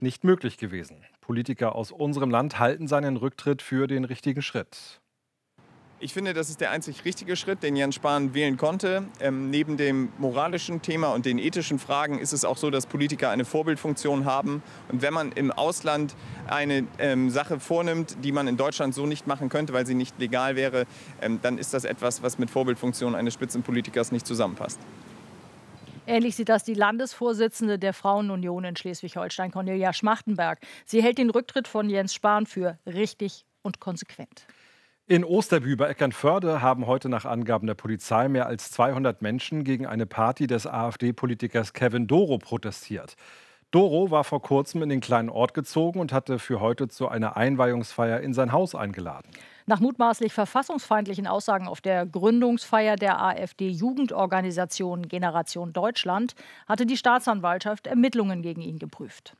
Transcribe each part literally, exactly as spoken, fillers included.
nicht möglich gewesen. Politiker aus unserem Land halten seinen Rücktritt für den richtigen Schritt. Ich finde, das ist der einzig richtige Schritt, den Jens Spahn wählen konnte. Ähm, neben dem moralischen Thema und den ethischen Fragen ist es auch so, dass Politiker eine Vorbildfunktion haben. Und wenn man im Ausland eine ähm, Sache vornimmt, die man in Deutschland so nicht machen könnte, weil sie nicht legal wäre, ähm, dann ist das etwas, was mit Vorbildfunktion eines Spitzenpolitikers nicht zusammenpasst. Ähnlich sieht das die Landesvorsitzende der Frauenunion in Schleswig-Holstein, Cornelia Schmachtenberg. Sie hält den Rücktritt von Jens Spahn für richtig und konsequent. In Osterbü bei Eckernförde haben heute nach Angaben der Polizei mehr als zweihundert Menschen gegen eine Party des AfD-Politikers Kevin Doro protestiert. Doro war vor kurzem in den kleinen Ort gezogen und hatte für heute zu einer Einweihungsfeier in sein Haus eingeladen. Nach mutmaßlich verfassungsfeindlichen Aussagen auf der Gründungsfeier der AfD-Jugendorganisation Generation Deutschland hatte die Staatsanwaltschaft Ermittlungen gegen ihn geprüft.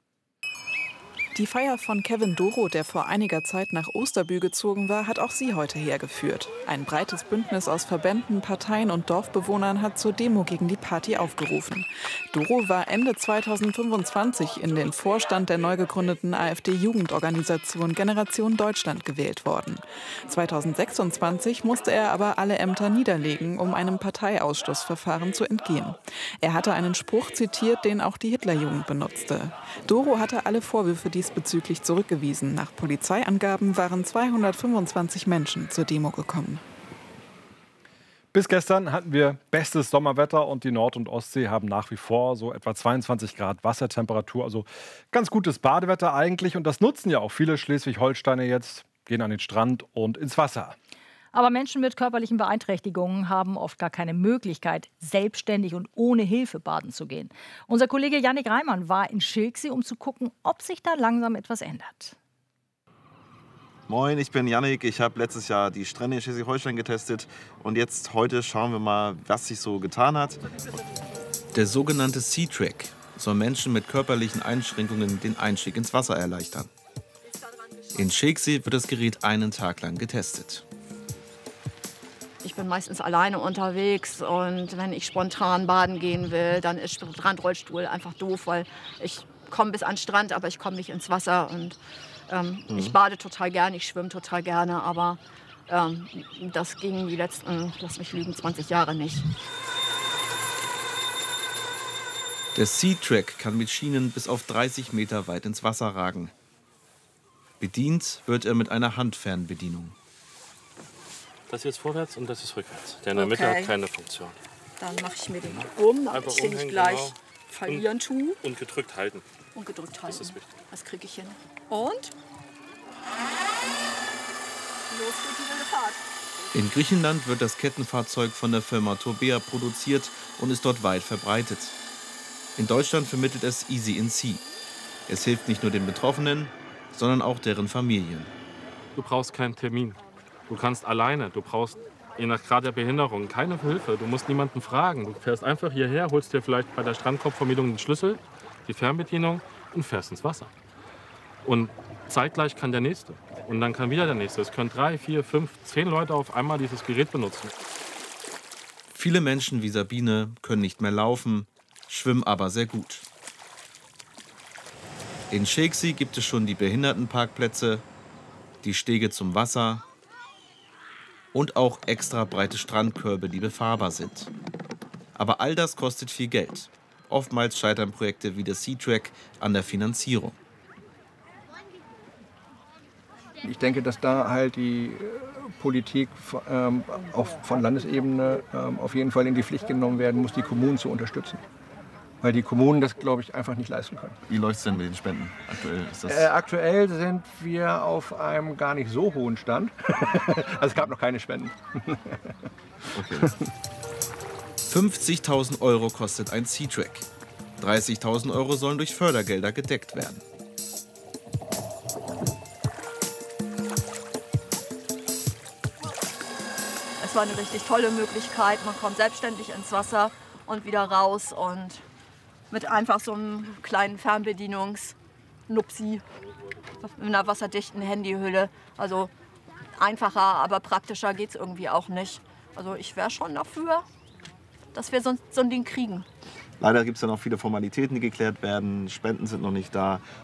Die Feier von Kevin Doro, der vor einiger Zeit nach Osterbü gezogen war, hat auch sie heute hergeführt. Ein breites Bündnis aus Verbänden, Parteien und Dorfbewohnern hat zur Demo gegen die Party aufgerufen. Doro war Ende zweitausendfünfundzwanzig in den Vorstand der neu gegründeten AfD-Jugendorganisation Generation Deutschland gewählt worden. zweitausendsechsundzwanzig musste er aber alle Ämter niederlegen, um einem Parteiausschlussverfahren zu entgehen. Er hatte einen Spruch zitiert, den auch die Hitlerjugend benutzte. Doro hatte alle Vorwürfe diesbezüglich zurückgewiesen. Nach Polizeiangaben waren zweihundertfünfundzwanzig Menschen zur Demo gekommen. Bis gestern hatten wir bestes Sommerwetter und die Nord- und Ostsee haben nach wie vor so etwa zweiundzwanzig Grad Wassertemperatur. Also ganz gutes Badewetter eigentlich und das nutzen ja auch viele Schleswig-Holsteiner jetzt, gehen an den Strand und ins Wasser. Aber Menschen mit körperlichen Beeinträchtigungen haben oft gar keine Möglichkeit, selbstständig und ohne Hilfe baden zu gehen. Unser Kollege Yannick Reimann war in Schilksee, um zu gucken, ob sich da langsam etwas ändert. Moin, ich bin Yannick. Ich habe letztes Jahr die Strände in Schleswig-Holstein getestet. Und jetzt heute schauen wir mal, was sich so getan hat. Der sogenannte Sea-Track soll Menschen mit körperlichen Einschränkungen den Einstieg ins Wasser erleichtern. In Schilksee wird das Gerät einen Tag lang getestet. Ich bin meistens alleine unterwegs und wenn ich spontan baden gehen will, dann ist Strandrollstuhl einfach doof, weil ich komme bis an den Strand, aber ich komme nicht ins Wasser. Und ähm, mhm. ich bade total gerne, ich schwimme total gerne, aber ähm, das ging die letzten, lass mich lügen, zwanzig Jahre nicht. Der Sea-Track kann mit Schienen bis auf dreißig Meter weit ins Wasser ragen. Bedient wird er mit einer Handfernbedienung. Das hier ist vorwärts und das ist rückwärts. Der in der Mitte Okay. hat keine Funktion. Dann mache ich mir den um, damit Einfach ich den nicht umhängen, gleich genau. verlieren tue. Und gedrückt halten. Und gedrückt halten. Das ist wichtig. Das kriege ich hin. Und? Los geht die wilde Fahrt. In Griechenland wird das Kettenfahrzeug von der Firma Torbea produziert und ist dort weit verbreitet. In Deutschland vermittelt es Easy in Sea. Es hilft nicht nur den Betroffenen, sondern auch deren Familien. Du brauchst keinen Termin. Du kannst alleine, du brauchst je nach Grad der Behinderung keine Hilfe. Du musst niemanden fragen. Du fährst einfach hierher, holst dir vielleicht bei der Strandkorbvermietung den Schlüssel, die Fernbedienung und fährst ins Wasser. Und zeitgleich kann der Nächste. Und dann kann wieder der Nächste. Es können drei, vier, fünf, zehn Leute auf einmal dieses Gerät benutzen. Viele Menschen wie Sabine können nicht mehr laufen, schwimmen aber sehr gut. In Schilksee gibt es schon die Behindertenparkplätze, die Stege zum Wasser und auch extra breite Strandkörbe, die befahrbar sind. Aber all das kostet viel Geld. Oftmals scheitern Projekte wie der Sea-Track an der Finanzierung. Ich denke, dass da halt die Politik ähm, auch von Landesebene ähm, auf jeden Fall in die Pflicht genommen werden muss, die Kommunen zu unterstützen. Weil die Kommunen das, glaube ich, einfach nicht leisten können. Wie läuft es denn mit den Spenden aktuell? Ist das Äh, aktuell sind wir auf einem gar nicht so hohen Stand. Also es gab noch keine Spenden. okay. fünfzigtausend Euro kostet ein Sea-Track. dreißigtausend Euro sollen durch Fördergelder gedeckt werden. Es war eine richtig tolle Möglichkeit. Man kommt selbstständig ins Wasser und wieder raus und mit einfach so einem kleinen Fernbedienungs-Nupsi in einer wasserdichten Handyhülle. Also einfacher, aber praktischer geht es irgendwie auch nicht. Also ich wäre schon dafür, dass wir so, so ein Ding kriegen. Leider gibt es ja noch viele Formalitäten, die geklärt werden. Spenden sind noch nicht da.